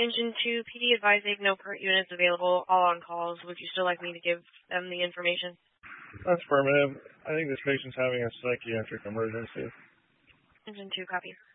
Engine 2, PD advised they have no PERT units available, all on calls. Would you still like me to give them the information? That's affirmative. I think this patient's having a psychiatric emergency. Engine 2, copy.